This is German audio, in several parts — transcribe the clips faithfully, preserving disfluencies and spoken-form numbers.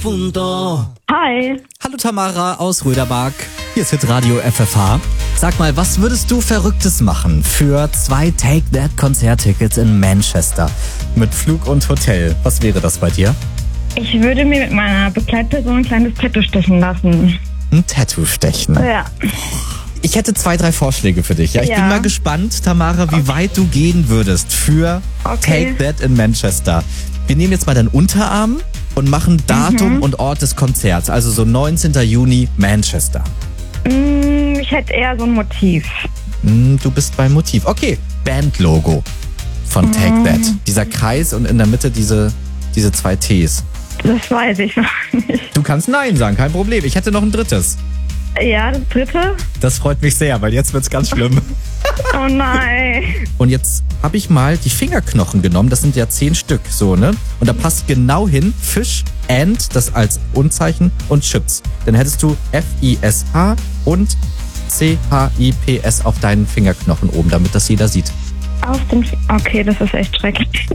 Punto. Hi. Hallo Tamara aus Rödermark. Hier ist Hitradio F F H. Sag mal, was würdest du Verrücktes machen für zwei Take That Konzerttickets in Manchester? Mit Flug und Hotel. Was wäre das bei dir? Ich würde mir mit meiner Begleitperson ein kleines Tattoo stechen lassen. Ein Tattoo stechen. Ja. Ich hätte zwei, drei Vorschläge für dich. Ja, ich Ja. bin mal gespannt, Tamara, wie Okay. weit du gehen würdest für Okay. Take That in Manchester. Wir nehmen jetzt mal deinen Unterarm und machen Datum Mhm. und Ort des Konzerts. Also so neunzehnten Juni, Manchester. Mm, Ich hätte eher so ein Motiv. Hm, Du bist beim Motiv. Okay, Bandlogo von Take Mhm. That. Dieser Kreis und in der Mitte diese, diese zwei Ts. Das weiß ich noch nicht. Du kannst Nein sagen, kein Problem. Ich hätte noch ein drittes. Ja, das dritte? Das freut mich sehr, weil jetzt wird's ganz schlimm. Oh nein. Und jetzt habe ich mal die Fingerknochen genommen. Das sind ja zehn Stück, so, ne? Und da passt genau hin Fish and, das als Unzeichen, und Chips. Dann hättest du F I S H und C H I P S auf deinen Fingerknochen oben, damit das jeder sieht. Auf den F- Okay, das ist echt schrecklich.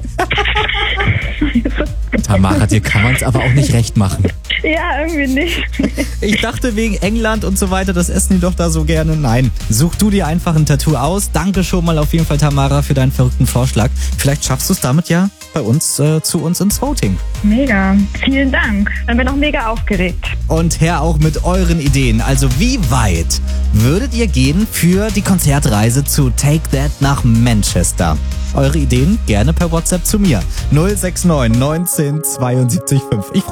Tamara, dir kann man es aber auch nicht recht machen. Ja, irgendwie nicht. Ich dachte wegen England und so weiter, das essen die doch da so gerne. Nein, such du dir einfach ein Tattoo aus. Danke schon mal auf jeden Fall, Tamara, für deinen verrückten Vorschlag. Vielleicht schaffst du es damit ja bei uns, äh, zu uns ins Voting. Mega. Vielen Dank. Dann bin ich auch mega aufgeregt. Und her auch mit euren Ideen. Also wie weit würdet ihr gehen für die Konzertreise zu Take That nach Manchester? Eure Ideen gerne per WhatsApp zu mir. null sechs neun neunzehn zweiundsiebzig fünf. Ich